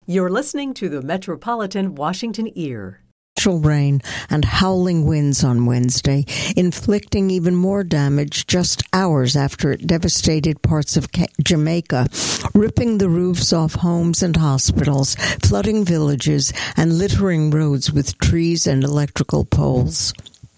You're listening to the Metropolitan Washington Ear. Rain and howling winds on Wednesday, inflicting even more damage just hours after it devastated parts of Jamaica, ripping the roofs off homes and hospitals, flooding villages, and littering roads with trees and electrical poles.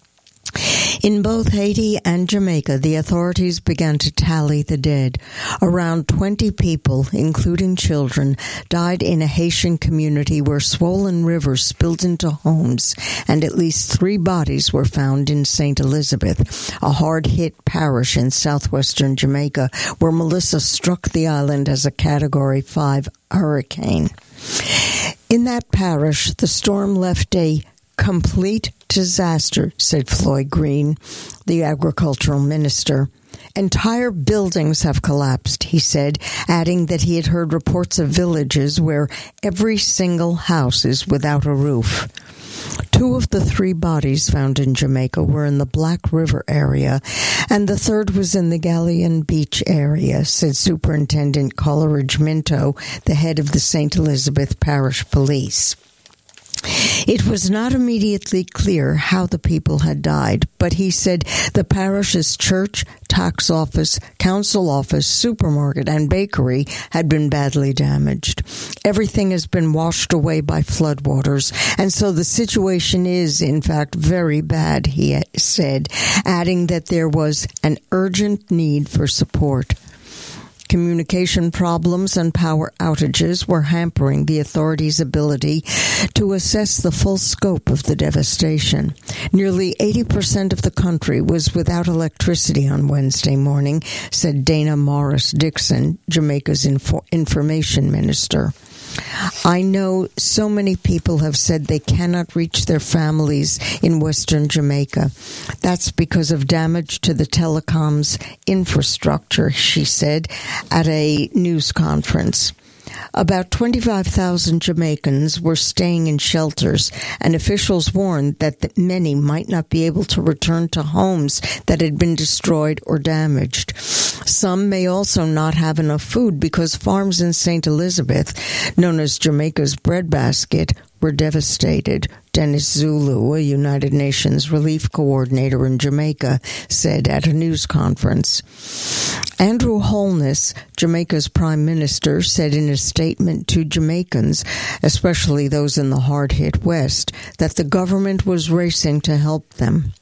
In both Haiti and Jamaica, the authorities began to tally the dead. Around 20 people, including children, died in a Haitian community where swollen rivers spilled into homes, and at least 3 bodies were found in St. Elizabeth, a hard-hit parish in southwestern Jamaica, where Melissa struck the island as a Category 5 hurricane. In that parish, the storm left a complete disaster, said Floyd Green, the agricultural minister. Entire buildings have collapsed, he said, adding that he had heard reports of villages where every single house is without a roof. 2 of the 3 bodies found in Jamaica were in the Black River area, and the 3rd was in the Galleon Beach area, said Superintendent Coleridge Minto, the head of the St. Elizabeth Parish Police. It was not immediately clear how the people had died, but he said the parish's church, tax office, council office, supermarket, and bakery had been badly damaged. Everything has been washed away by floodwaters, and so the situation is, in fact, very bad, he said, adding that there was an urgent need for support. Communication problems and power outages were hampering the authorities' ability to assess the full scope of the devastation. Nearly 80% of the country was without electricity on Wednesday morning, said Dana Morris Dixon, Jamaica's information minister. I know so many people have said they cannot reach their families in Western Jamaica. That's because of damage to the telecoms infrastructure, she said at a news conference. About 25,000 Jamaicans were staying in shelters, and officials warned that many might not be able to return to homes that had been destroyed or damaged. Some may also not have enough food because farms in St. Elizabeth, known as Jamaica's breadbasket, were devastated. Dennis Zulu, a United Nations relief coordinator in Jamaica, said at a news conference. Andrew Holness, Jamaica's prime minister, said in a statement to Jamaicans, especially those in the hard-hit West, that the government was racing to help them.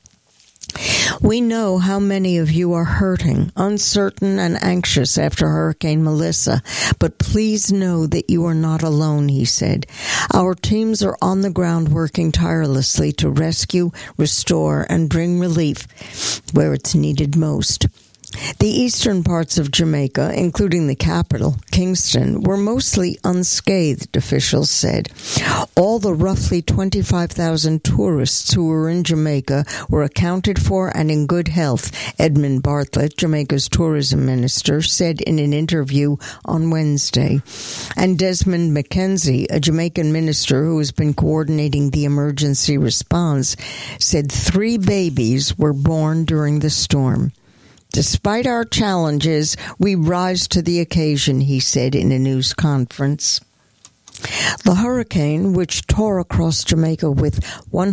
We know how many of you are hurting, uncertain, and anxious after Hurricane Melissa, but please know that you are not alone, he said. Our teams are on the ground working tirelessly to rescue, restore, and bring relief where it's needed most. The eastern parts of Jamaica, including the capital, Kingston, were mostly unscathed, officials said. All the roughly 25,000 tourists who were in Jamaica were accounted for and in good health, Edmund Bartlett, Jamaica's tourism minister, said in an interview on Wednesday. And Desmond McKenzie, a Jamaican minister who has been coordinating the emergency response, said 3 babies were born during the storm. Despite our challenges, we rise to the occasion, he said in a news conference. The hurricane, which tore across Jamaica with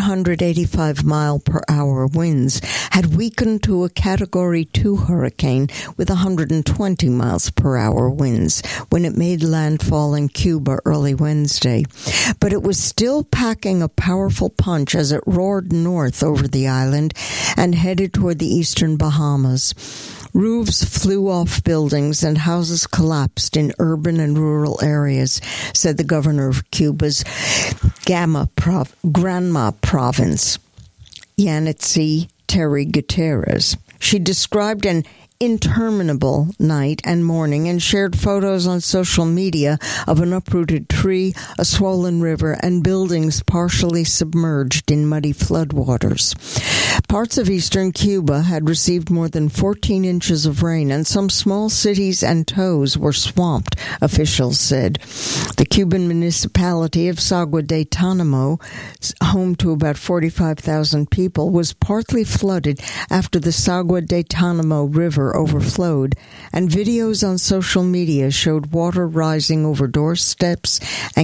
185-mile-per-hour winds, had weakened to a Category 2 hurricane with 120 miles per hour winds when it made landfall in Cuba early Wednesday. But it was still packing a powerful punch as it roared north over the island and headed toward the eastern Bahamas. Roofs flew off buildings and houses collapsed in urban and rural areas, said the governor of Cuba's Granma province, Yanitzi Terry Gutierrez. She described an interminable night and morning and shared photos on social media of an uprooted tree, a swollen river, and buildings partially submerged in muddy floodwaters. Parts of eastern Cuba had received more than 14 inches of rain, and some small cities and towns were swamped, officials said. The Cuban municipality of Sagua de Tanamo, home to about 45,000 people, was partly flooded after the Sagua de Tanamo River overflowed, and videos on social media showed water rising over doorsteps and